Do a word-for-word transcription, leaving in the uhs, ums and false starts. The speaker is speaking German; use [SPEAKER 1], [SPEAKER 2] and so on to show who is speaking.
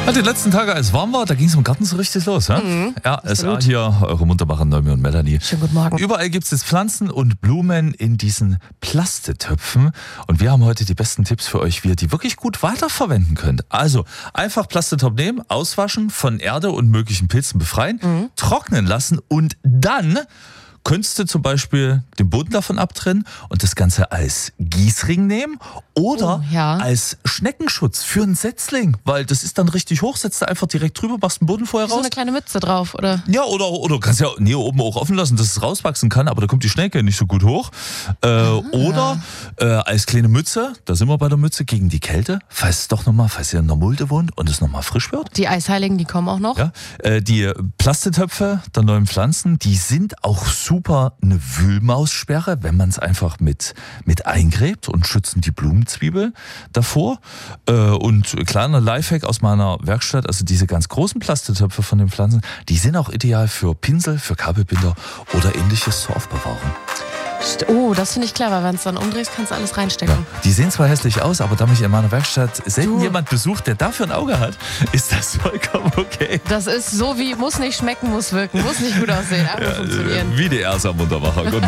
[SPEAKER 1] Ja, die letzten Tage, als es warm war, da ging es im Garten so richtig los. Ja,
[SPEAKER 2] Mhm,
[SPEAKER 1] ja S A hier, eure Muntermacher Naomi und Melanie.
[SPEAKER 2] Schönen guten Morgen.
[SPEAKER 1] Überall gibt es jetzt Pflanzen und Blumen in diesen Plastetöpfen. Und wir haben heute die besten Tipps für euch, wie ihr die wirklich gut weiterverwenden könnt. Also einfach Plastetopf nehmen, auswaschen, von Erde und möglichen Pilzen befreien,
[SPEAKER 2] Mhm.
[SPEAKER 1] trocknen lassen und dann könntest du zum Beispiel den Boden davon abtrennen und das Ganze als Gießring nehmen oder
[SPEAKER 2] Oh, ja.
[SPEAKER 1] als Schneckenschutz für einen Setzling, weil das ist dann richtig hoch, setzt du einfach direkt drüber, machst den Boden vorher
[SPEAKER 2] So
[SPEAKER 1] raus.
[SPEAKER 2] eine kleine Mütze drauf, oder?
[SPEAKER 1] Ja, oder, oder kannst ja nee, oben auch offen lassen, dass es rauswachsen kann, aber da kommt die Schnecke nicht so gut hoch. Äh, oder äh, als kleine Mütze, da sind wir bei der Mütze, gegen die Kälte, falls es doch nochmal, falls ihr in der Mulde wohnt und es nochmal frisch wird.
[SPEAKER 2] Die Eisheiligen, die kommen auch noch.
[SPEAKER 1] Ja, äh, die Plastetöpfe der neuen Pflanzen, die sind auch super eine Wühlmaussperre, wenn man es einfach mit, mit eingräbt und schützen die Blumenzwiebel davor. Äh, und kleiner Lifehack aus meiner Werkstatt, also diese ganz großen Plastetöpfe von den Pflanzen, die sind auch ideal für Pinsel, für Kabelbinder oder ähnliches zur Aufbewahrung.
[SPEAKER 2] St- Oh, das finde ich clever. Wenn es dann umdrehst, kannst du alles reinstecken.
[SPEAKER 1] Ja, die sehen zwar hässlich aus, aber da mich in meiner Werkstatt selten
[SPEAKER 2] Du.
[SPEAKER 1] jemand besucht, der dafür ein Auge hat, ist das vollkommen okay.
[SPEAKER 2] Das ist so wie, muss nicht schmecken, muss wirken, muss nicht gut aussehen, einfach funktionieren.
[SPEAKER 1] Wie die Ersa Muntermacher. Guten